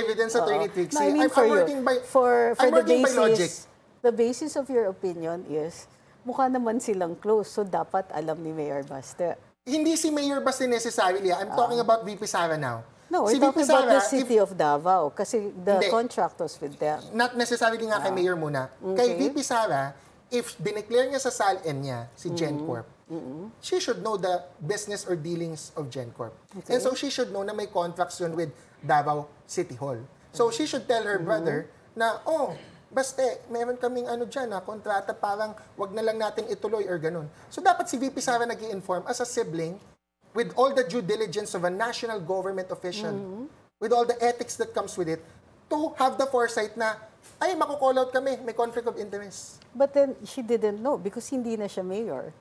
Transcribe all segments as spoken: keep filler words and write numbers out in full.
evidence, Attorney Trixie. No, I mean I'm, for I'm you, working by, for, for I'm the working by logic. basis, the basis of your opinion is, mukha naman silang close, so dapat alam ni Mayor Baste. Hindi si Mayor Baste necessarily. I'm talking about V P Sara now. No, si we're talking V P about the Sara, city if- of Davao, kasi the Hindi. contract was with them. Not necessarily nga kay Mayor muna. Kay Okay. V P Sara, if dineclare niya sa S A L N niya, si GenCorp, she should know the business or dealings of GenCorp. Okay. And so she should know na may contracts yun with Davao City Hall. So she should tell her brother na, oh, Baste, meron kaming ano dyan na kontrata, parang wag na lang natin ituloy or ganun. So dapat si V P Sara nag-i-inform as a sibling with all the due diligence of a national government official, with all the ethics that comes with it, to have the foresight na, ay, mako-call out kami, may conflict of interest. But then, she didn't know because hindi na siya mayor.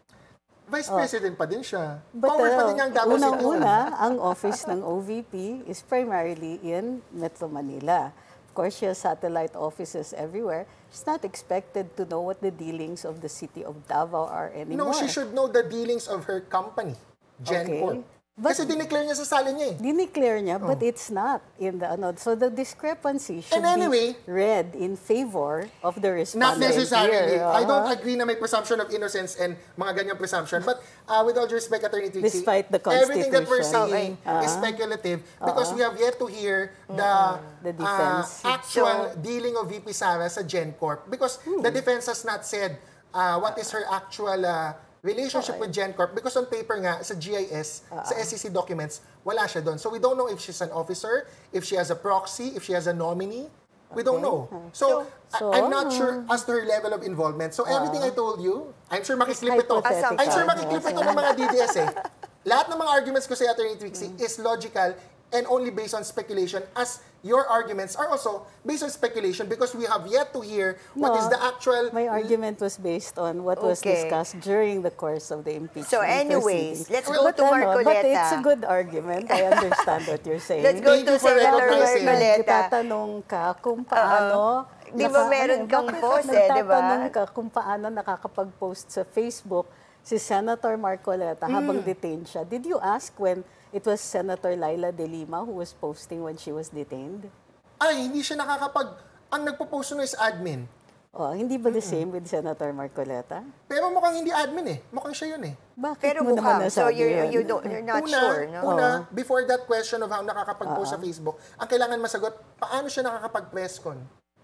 Vice President pa din siya. But Covered pa uh, din niya ang Davao City Hall. unang-una, ang office ng O V P is primarily in Metro Manila. Of course, she has satellite offices everywhere. She's not expected to know what the dealings of the city of Davao are anymore. No, she should know the dealings of her company, GenCorp. Okay. But- Kasi dineclare niya sa sala niya eh. Dineclare niya, but it's not in the ano. So the discrepancy should And anyway, be read in favor of the Not respondent necessarily. here. I don't Uh-huh. agree na may presumption of innocence and mga ganyang presumption. But uh, with all due respect, Attorney Trixie, Despite the everything that we're Constitution. saying is speculative because we have yet to hear the, The defense. uh, actual dealing of V P Sara sa GenCorp. Because the defense has not said uh, what is her actual uh, relationship with GenCorp. Because on paper nga, sa G I S, sa S E C documents, wala siya doon. So we don't know if she's an officer, if she has a proxy, if she has a nominee. We don't know. So, So- I- I'm not sure as to her level of involvement. So everything I told you, I'm sure makiklip ito. hypothetical. I'm sure makiklip ito ng mga D D S eh. Lahat ng mga arguments ko sa Attorney Trixie is logical and only based on speculation, as your arguments are also based on speculation because we have yet to hear what No, is the actual... My argument was based on what was Okay. discussed during the course of the impeachment So anyways, proceedings. let's go But to ano, But Marcoleta. it's a good argument. I understand what you're saying. Let's go Thank to you for Senator recognizing. Marcoleta. Tatanong ka kung paano... Di ba meron kang bakit post eh, di ba? nagtatanong ka kung paano nakakapag-post sa Facebook si Senator Marcoleta habang detained siya. Did you ask when it was Senator Laila De Lima who was posting when she was detained? Ay, hindi siya nakakapag... Ang nagpo-post nun is admin. Oh, hindi ba the same with Senator Marcoleta? Pero mukhang hindi admin eh. Mukhang siya yun eh. Bakit Pero mo naman mukhang, so nasabi you're, yun? you don't, you're not una, sure, no? Una, before that question of how nakakapag-post sa Facebook, ang kailangan masagot, paano siya nakakapag-press con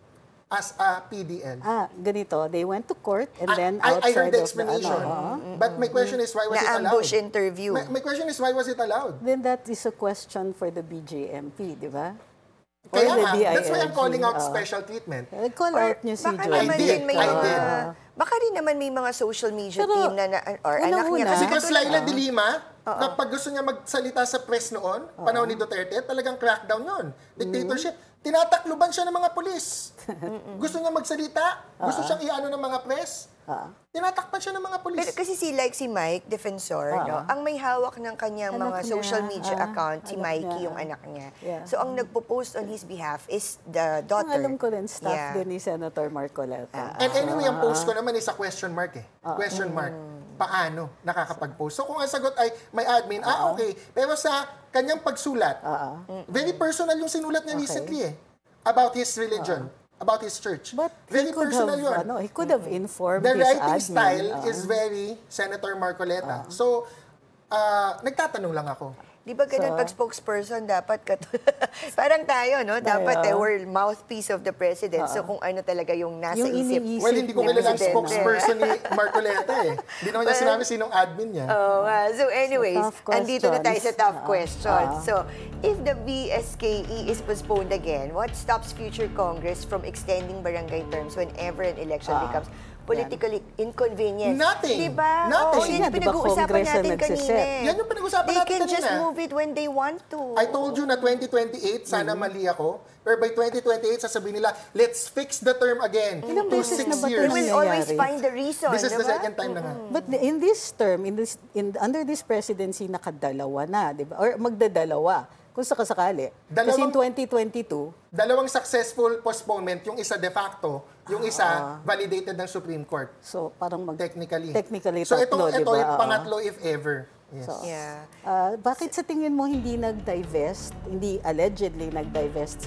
as a P D L? Ah, ganito. They went to court and then I, I outside heard the of explanation. the... ano, But my question is, why was it allowed? Na-ambush interview. My, my question is, why was it allowed? Then that is a question for the B J M P, di ba? Or Kaya the nga, D I L G. that's why I'm calling out ah. special treatment. Eh, Call Or out niyo si baka Joy. naman did, din may I mga, did. baka rin naman may mga social media Pero, team na, na or anak niya. unang-una, Kasi Because katulad- Laila De Lima, kapag gusto niya magsalita sa press noon, panahon ni Duterte, talagang crackdown yun. Dictatorship. Tinatakluban siya ng mga pulis. Gusto niya magsalita, gusto siyang iano ng mga press, tinatakpan siya ng mga pulis. Pero kasi si like si Mike, defensor, no, ang may hawak ng kanyang Anak mga niya, social media ah, account, si anak Mikey, niya. yung anak niya. Yeah. So ang nagpo-post on his behalf is the Ang daughter. alam ko rin, staff Yeah. din ni Senator Marcoleta. And anyway, ang post ko naman is a question mark eh. Question mark. Paano nakakapag-post? So kung ang sagot ay may admin, ah okay. Pero sa kanyang pagsulat, very personal yung sinulat niya recently eh. About his religion, about his church. But very he could personal have, yun. ano, he could have informed The his writing admin. style ah. is very Senator Marcoleta. So, ah, nagtatanong lang ako. Di ba ganun So, pag spokesperson dapat kat parang tayo no dapat eh, we're mouthpiece of the president. So kung ano talaga yung nasa Yung isip. iniisip Well, hindi ko ni kilala ang Presidente. spokesperson ni Marcoleta eh. Hindi naman niya sinabi sinong admin niya. Oo nga. So anyways, So, tough andito na tayo sa questions. tough Ah, questions. ah. So if the B S K E is postponed again, what stops future Congress from extending barangay terms whenever an election Ah, becomes politically inconvenient? Nothing. Diba? Nothing. Oo, yun Nga, yung diba, pinag-uusapan Congress na natin kanina. nagsiset? eh. Yan yung pinag-usapan They natin can just kanina. move it when they want to. I told you na twenty twenty-eight, sana Mm-hmm. mali ako. Pero by twenty twenty-eight, sasabihin nila, let's fix the term again Ilang to beses six na ba ito years. They will nangyayari? always find the reason, This is the diba? second time na nga. But in this term, in this in under this presidency, nakadalawa na, di ba? Or magdadalawa, kung sakasakali. Kasi in Dalawang- twenty twenty-two, Dalawang successful postponement, yung isa de facto, yung isa validated ng Supreme Court. so parang mag... Technically. Technically, so tatlo, ito, ito, di ba? yung Oo. pangatlo if ever. Yes. So, Yeah. ah, bakit sa tingin mo hindi nag-divest, hindi allegedly nag-divest